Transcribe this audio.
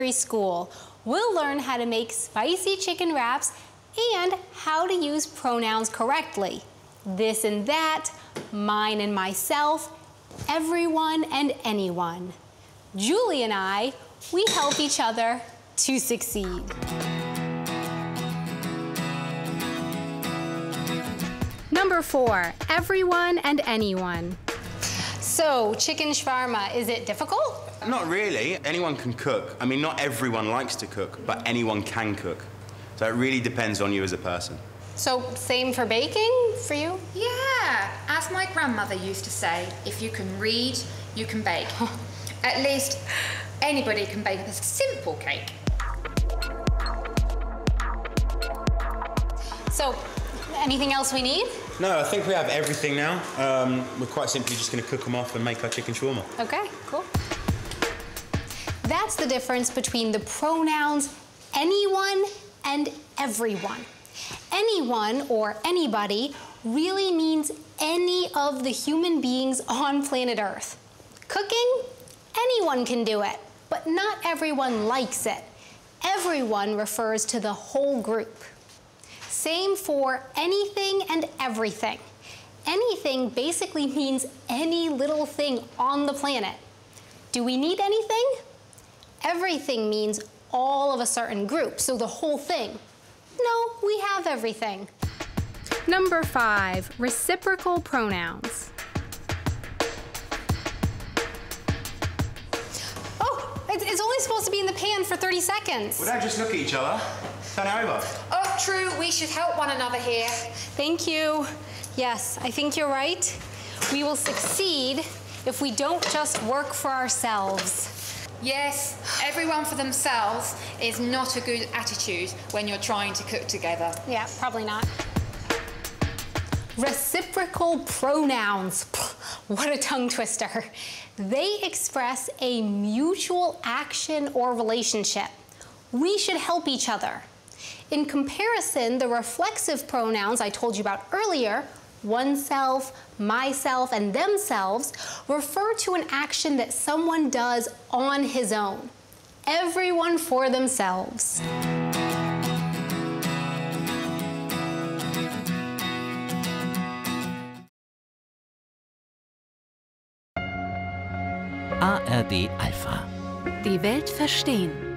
School. We'll learn how to make spicy chicken wraps and how to use pronouns correctly. This and that, mine and myself, everyone and anyone. Julie and I, we help each other to succeed. Number 4, everyone and anyone. So, chicken shawarma, is it difficult? Not really. Anyone can cook. I mean, not everyone likes to cook, but anyone can cook. So it really depends on you as a person. So, same for baking for you? Yeah, as my grandmother used to say, if you can read, you can bake. At least anybody can bake a simple cake. So, anything else we need? No, I think we have everything now. We're quite simply just going to cook them off and make our chicken shawarma. Okay, cool. That's the difference between the pronouns anyone and everyone. Anyone, or anybody, really means any of the human beings on planet Earth. Cooking? Anyone can do it, but not everyone likes it. Everyone refers to the whole group. Same for anything and everything. Anything basically means any little thing on the planet. Do we need anything? Everything means all of a certain group, so the whole thing. No, we have everything. Number 5, reciprocal pronouns. Oh, it's only supposed to be in the pan for 30 seconds. Well, don't just look at each other. Turn it over. Oh, true, we should help one another here. Thank you. Yes, I think you're right. We will succeed if we don't just work for ourselves. Yes, everyone for themselves is not a good attitude when you're trying to cook together. Yeah, probably not. Reciprocal pronouns. What a tongue twister. They express a mutual action or relationship. We should help each other. In comparison, the reflexive pronouns I told you about earlier, oneself, myself, and themselves, refer to an action that someone does on his own. Everyone for themselves. ARD Alpha. Die Welt verstehen.